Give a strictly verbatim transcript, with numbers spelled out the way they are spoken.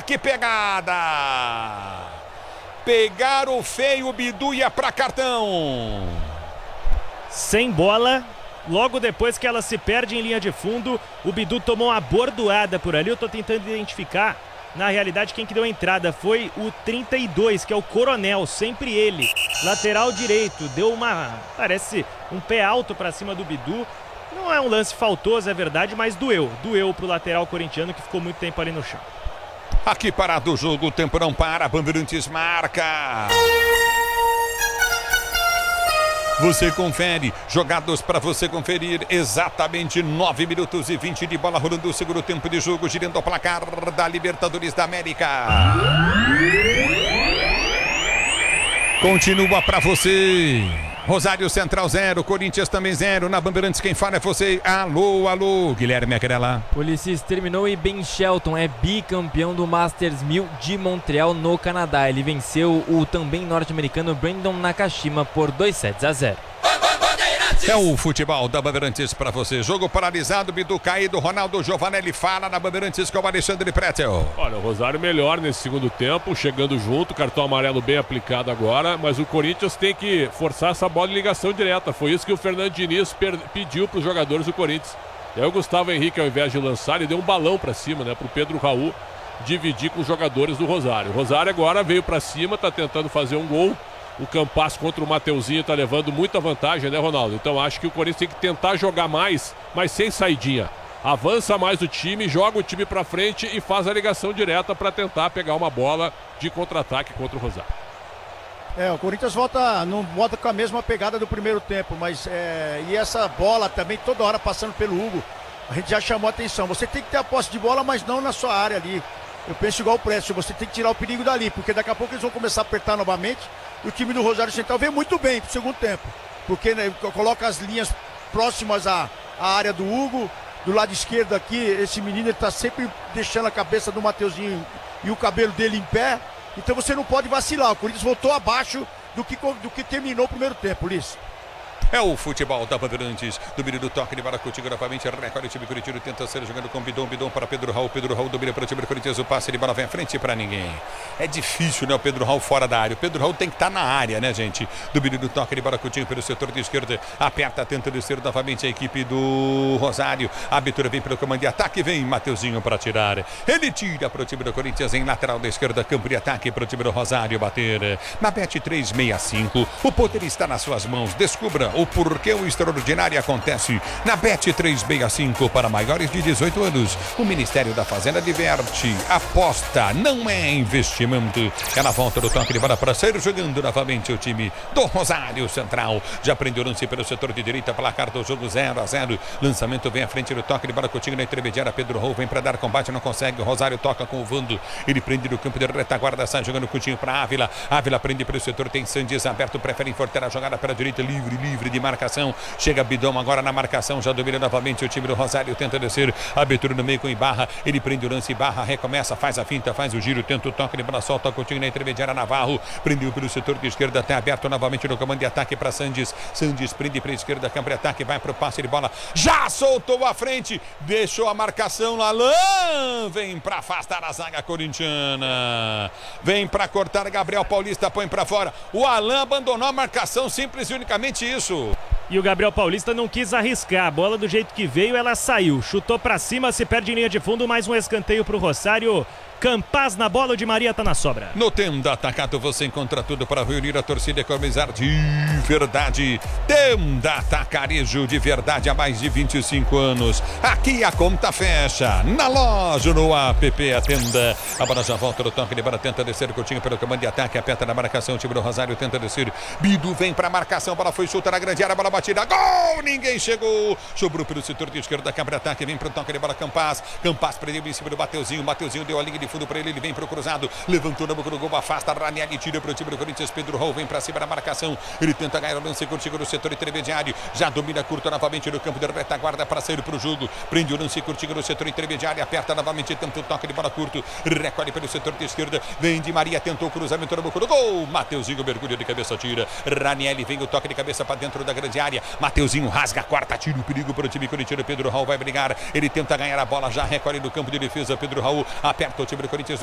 que pegada! Pegaram feio, o Bidu ia pra cartão. Sem bola, logo depois que ela se perde em linha de fundo, o Bidu tomou uma bordoada por ali. Eu tô tentando identificar, na realidade, quem que deu a entrada foi o trinta e dois, que é o Coronel, sempre ele. Lateral direito, deu uma, parece, um pé alto pra cima do Bidu. Não é um lance faltoso, é verdade, mas doeu. Doeu pro lateral corintiano que ficou muito tempo ali no chão. Aqui parado o jogo, o tempo não para, Bandeirantes marca. Você confere, jogados para você conferir, exatamente nove minutos e vinte de bola rolando o segundo tempo de jogo, girando o placar da Libertadores da América. Continua para você. Rosário Central zero, Corinthians também zero, na Bandeirantes quem fala é você. Alô, alô, Guilherme Aquerela. Ulisses terminou e Ben Shelton é bicampeão do Masters mil de Montreal no Canadá. Ele venceu o também norte-americano Brandon Nakashima por dois sets a zero. É o futebol da Bandeirantes para você. Jogo paralisado, Bidu caído, Ronaldo Giovanelli fala na Bandeirantes com o Alexandre Pretzel. Olha, o Rosário melhor nesse segundo tempo, chegando junto, cartão amarelo bem aplicado agora, mas o Corinthians tem que forçar essa bola de ligação direta. Foi isso que o Fernando Diniz pediu para os jogadores do Corinthians. E aí o Gustavo Henrique, ao invés de lançar, ele deu um balão para cima, né, para o Pedro Raul dividir com os jogadores do Rosário. O Rosário agora veio para cima, está tentando fazer um gol. O Campas contra o Mateuzinho está levando muita vantagem, né, Ronaldo? Então acho que o Corinthians tem que tentar jogar mais, mas sem saidinha. Avança mais o time, joga o time para frente e faz a ligação direta para tentar pegar uma bola de contra-ataque contra o Rosário. É, o Corinthians volta, não volta com a mesma pegada do primeiro tempo, mas é, e essa bola também toda hora passando pelo Hugo, a gente já chamou a atenção. Você tem que ter a posse de bola, mas não na sua área ali. Eu penso igual o Prestes, você tem que tirar o perigo dali, porque daqui a pouco eles vão começar a apertar novamente. E o time do Rosário Central vem muito bem pro segundo tempo, porque né, coloca as linhas próximas à, à área do Hugo, do lado esquerdo aqui, esse menino ele tá sempre deixando a cabeça do Mateuzinho e o cabelo dele em pé, então você não pode vacilar. O Corinthians voltou abaixo do que, do que terminou o primeiro tempo, Ulisses. É o futebol da Bandeirantes, domínio do toque de bola contigo novamente, recolhe o time Curitiba, tenta ser jogando com Bidon, Bidon para Pedro Raul, Pedro Raul domina para o time do Corinthians, o passe de bola vem à frente para ninguém. É difícil, né, o Pedro Raul fora da área, o Pedro Raul tem que estar na área, né, gente? Domínio do toque de bola contigo pelo setor de esquerda, aperta, tenta descer novamente a equipe do Rosário, a abertura vem pelo comando de ataque, vem Mateuzinho para tirar, ele tira para o time do Corinthians em lateral da esquerda, campo de ataque para o time do Rosário bater. Na Bet trezentos e sessenta e cinco, o poder está nas suas mãos, descubra o porquê o extraordinário acontece na Bet trezentos e sessenta e cinco para maiores de dezoito anos. O Ministério da Fazenda diverte, aposta, não é investimento. É na volta do toque de bola para sair jogando novamente o time do Rosário Central. Já prendeu o lance pelo setor de direita, placar do jogo zero a zero. Lançamento vem à frente do toque de bola contigo na intermediária. Pedro Raul vem para dar combate, não consegue. O Rosário toca com o Vando. Ele prende no campo de retaguarda, sai jogando curtinho para Ávila. Ávila prende pelo setor, tem Sandes aberto, prefere enfortar a jogada pela direita, livre, livre de marcação. Chega Bidão agora na marcação, já domina novamente o time do Rosário, tenta descer, abertura no meio com Ibarra, ele prende o lance, Ibarra recomeça, faz a finta, faz o giro, tenta o toque de bola, solta o Coutinho na intermediária, Navarro, prendeu pelo setor de esquerda, até aberto novamente no comando de ataque para Sandes, Sandes prende para a esquerda, campo de ataque, vai para o passe de bola, já soltou a frente, deixou a marcação, Alain, vem para afastar a zaga corintiana, vem para cortar, Gabriel Paulista põe para fora, o Alain abandonou a marcação, simples e unicamente isso. E o Gabriel Paulista não quis arriscar, a bola do jeito que veio, ela saiu, chutou pra cima, se perde em linha de fundo, mais um escanteio pro Rosário. Campas na bola, de Maria tá na sobra. No Tenda Atacado você encontra tudo para reunir a torcida e economizar de verdade. Tenda Atacarejo de verdade há mais de vinte e cinco anos. Aqui a conta fecha. Na loja, no app, a Tenda. A bola já volta no toque de bola, tenta descer, Coutinho pelo comando de ataque, aperta na marcação, o time do Rosário tenta descer. Bidu vem para marcação, a bola foi solta na grande área, bola batida, gol! Ninguém chegou. Sobrou pelo setor de esquerda, cabra ataque, vem para o toque de bola, Campas. Campas prendeu em cima do Mateuzinho, Mateuzinho deu a linha de fundo para ele, ele vem para o cruzado, levantou na boca do gol, afasta, Ranieri tira para o time do Corinthians, Pedro Raul vem para cima da marcação, ele tenta ganhar o lance curtido no setor intermediário, já domina curto novamente no campo de retaguarda para sair para o jogo, prende o lance curtido no setor intermediário, aperta novamente, tenta o toque de bola curto, recolhe pelo setor de esquerda, vem de Maria, tentou o cruzamento na boca do gol, Mateuzinho mergulha de cabeça, tira, Ranieri vem o toque de cabeça para dentro da grande área, Mateuzinho rasga a quarta, tira o perigo para o time corintiano, Pedro Raul vai brigar, ele tenta ganhar a bola, já recolhe no campo de defesa, Pedro Raul aperta o time do Corinthians,